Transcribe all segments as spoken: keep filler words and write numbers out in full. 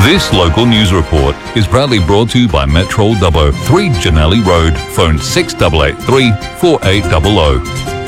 This local news report is proudly brought to you by Metro Dubbo, three Janelli Road, phone six eight eight three, four eight zero zero.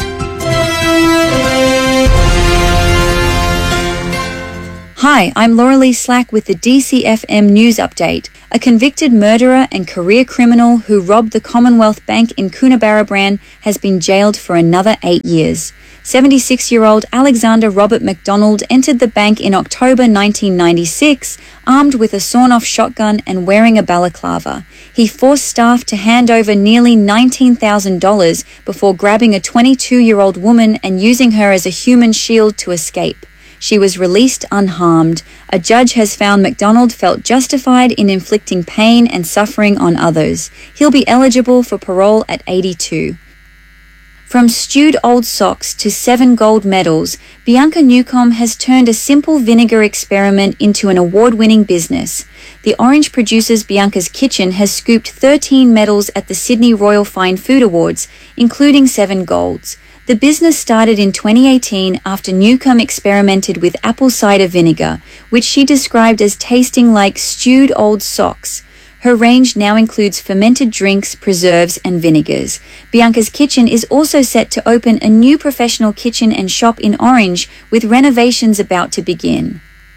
Hi, I'm Laura Lee Slack with the D C F M News Update. A convicted murderer and career criminal who robbed the Commonwealth Bank in Coonabarabran has been jailed for another eight years. seventy-six-year-old Alexander Robert McDonald entered the bank in October nineteen ninety-six, armed with a sawn-off shotgun and wearing a balaclava. He forced staff to hand over nearly nineteen thousand dollars before grabbing a twenty-two-year-old woman and using her as a human shield to escape. She was released unharmed. A judge has found McDonald felt justified in inflicting pain and suffering on others. He'll be eligible for parole at eighty-two. From stewed old socks to seven gold medals, Bianca Newcomb has turned a simple vinegar experiment into an award-winning business. The Orange Producers Bianca's Kitchen has scooped thirteen medals at the Sydney Royal Fine Food Awards, including seven golds. The business started in twenty eighteen after Newcomb experimented with apple cider vinegar, which she described as tasting like stewed old socks. Her range now includes fermented drinks, preserves, and vinegars. Bianca's Kitchen is also set to open a new professional kitchen and shop in Orange, with renovations about to begin.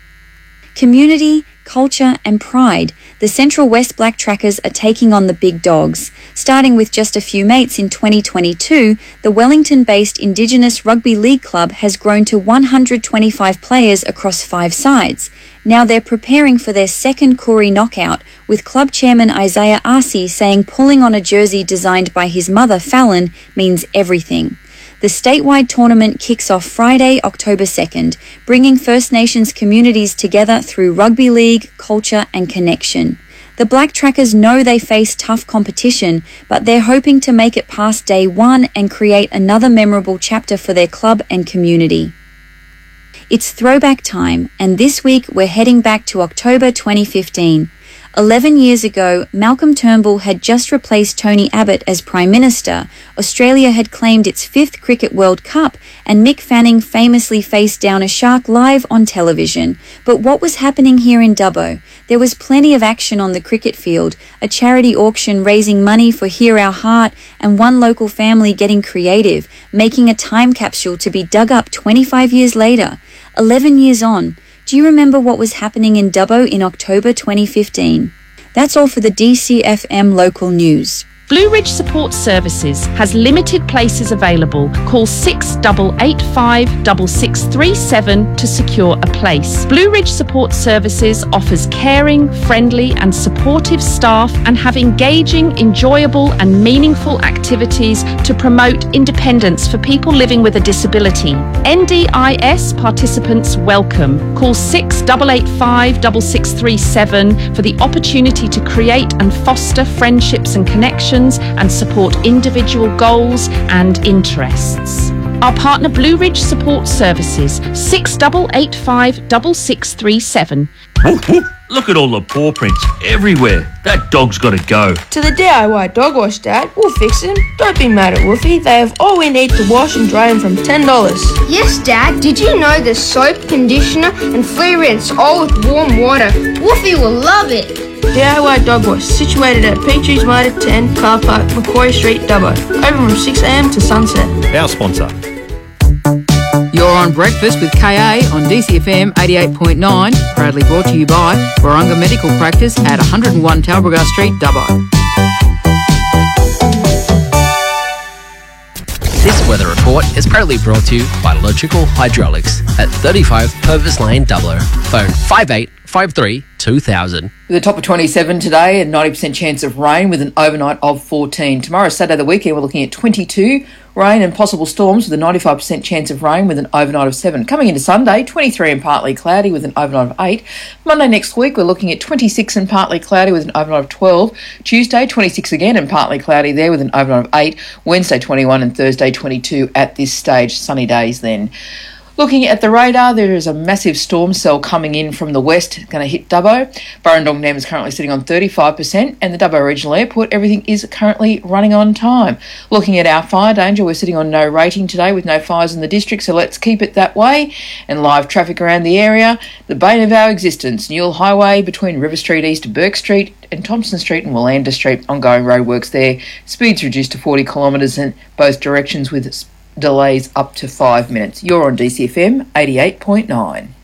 Community, culture, and pride. The Central West Black Trackers are taking on the big dogs. Starting with just a few mates in twenty twenty-two, the Wellington-based Indigenous Rugby League Club has grown to one hundred twenty-five players across five sides. Now they're preparing for their second Koori knockout, with club chairman Isaiah Arce saying pulling on a jersey designed by his mother Fallon means everything. The statewide tournament kicks off Friday, October second, bringing First Nations communities together through rugby league, culture, and connection. The Black Trackers know they face tough competition, but they're hoping to make it past day one and create another memorable chapter for their club and community. It's throwback time, and this week we're heading back to October twenty fifteen. Eleven years ago, Malcolm Turnbull had just replaced Tony Abbott as Prime Minister. Australia had claimed its fifth Cricket World Cup, and Mick Fanning famously faced down a shark live on television. But what was happening here in Dubbo? There was plenty of action on the cricket field, a charity auction raising money for Hear Our Heart, and one local family getting creative, making a time capsule to be dug up twenty-five years later. Eleven years on. Do you remember what was happening in Dubbo in October twenty fifteen? That's all for the D C F M local news. Blue Ridge Support Services has limited places available. Call six eight eight five, six six three seven to secure a place. Blue Ridge Support Services offers caring, friendly and supportive staff and have engaging, enjoyable and meaningful activities to promote independence for people living with a disability. N D I S participants welcome. Call six eight eight five, six six three seven for the opportunity to create and foster friendships and connections and support individual goals and interests. Our partner Blue Ridge Support Services, six eight eight five, six six three seven. Look at all the paw prints everywhere. That dog's got to go. To the D I Y dog wash, Dad. We'll fix him. Don't be mad at Woofy. They have all we need to wash and dry him from ten dollars. Yes, Dad. Did you know there's soap, conditioner and free rinse all with warm water? Woofy will love it. D I Y Dog Wash, situated at Petries Motor ten, Car Park, Macquarie Street, Dubbo. Open from six a m to sunset. Our sponsor. You're on Breakfast with K A on D C F M eighty-eight point nine, proudly brought to you by Warunga Medical Practice at one oh one Talbragar Street, Dubbo. This weather report is proudly brought to you by Logical Hydraulics at thirty-five Purvis Lane, Dubbo. Phone five eight five three two thousand. With a top of twenty-seven today and ninety percent chance of rain with an overnight of fourteen. Tomorrow, Saturday the weekend, we're looking at twenty-two, rain and possible storms with a ninety-five percent chance of rain with an overnight of seven. Coming into Sunday, twenty-three and partly cloudy with an overnight of eight. Monday next week, we're looking at twenty-six and partly cloudy with an overnight of twelve. Tuesday, twenty-six again and partly cloudy there with an overnight of eight. Wednesday, twenty-one and Thursday, twenty-two at this stage. Sunny days then. Looking at the radar, there is a massive storm cell coming in from the west, going to hit Dubbo. Burrendong Dam is currently sitting on thirty-five percent, and the Dubbo Regional Airport, everything is currently running on time. Looking at our fire danger, we're sitting on no rating today with no fires in the district, so let's keep it that way. And live traffic around the area, the bane of our existence, Newell Highway between River Street East to Burke Street and Thompson Street and Willander Street, ongoing roadworks there. Speeds reduced to forty kilometres in both directions with delays up to five minutes. You're on D C F M eighty-eight point nine.